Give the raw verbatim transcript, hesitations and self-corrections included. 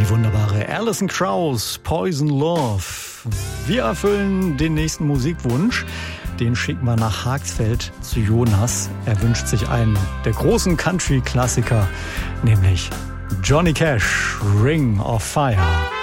Die wunderbare Alison Krauss, Poison Love. Wir erfüllen den nächsten Musikwunsch. Den schicken wir nach Haxfeld zu Jonas. Er wünscht sich einen der großen Country-Klassiker, nämlich Johnny Cash, Ring of Fire.